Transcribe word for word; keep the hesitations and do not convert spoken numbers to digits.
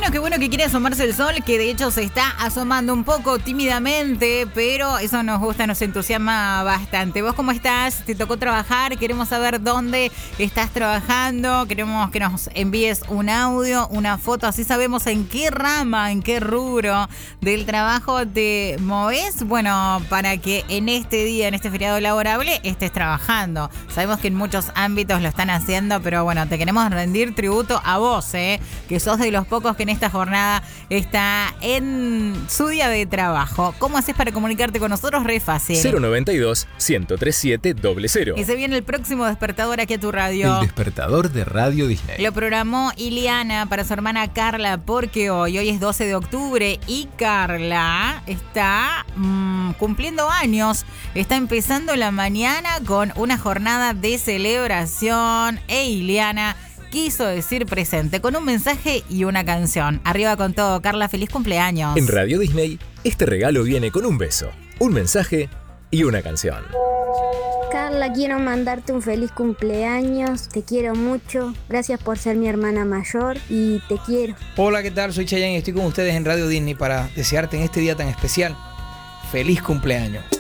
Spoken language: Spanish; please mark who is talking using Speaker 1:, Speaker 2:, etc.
Speaker 1: bueno, qué bueno que quiere asomarse el sol, que de hecho se está asomando un poco tímidamente, pero eso nos gusta, nos entusiasma bastante. ¿Vos cómo estás? ¿Te tocó trabajar? Queremos saber dónde estás trabajando. Queremos que nos envíes un audio, una foto, así sabemos en qué rama, en qué rubro del trabajo te movés. Bueno, para que en este día, en este feriado laborable, estés trabajando. Sabemos que en muchos ámbitos lo están haciendo, pero bueno, te queremos rendir tributo a vos, ¿eh? Que sos de los pocos que en esta jornada está en su día de trabajo. ¿Cómo haces para comunicarte con nosotros? Re fácil.
Speaker 2: cero noventa y dos, ciento treinta y siete, cero cero.
Speaker 1: Y se viene el próximo despertador aquí a tu radio.
Speaker 3: El despertador de Radio Disney.
Speaker 1: Lo programó Ileana para su hermana Carla, porque hoy, hoy es doce de octubre y Carla está mmm, cumpliendo años. Está empezando la mañana con una jornada de celebración e Ileana quiso decir presente con un mensaje y una canción. Arriba con todo, Carla, feliz cumpleaños.
Speaker 2: En Radio Disney, este regalo viene con un beso, un mensaje y una canción.
Speaker 4: Carla, quiero mandarte un feliz cumpleaños, te quiero mucho, gracias por ser mi hermana mayor y te quiero.
Speaker 5: Hola, ¿qué tal? Soy Chayanne y estoy con ustedes en Radio Disney para desearte en este día tan especial, feliz cumpleaños.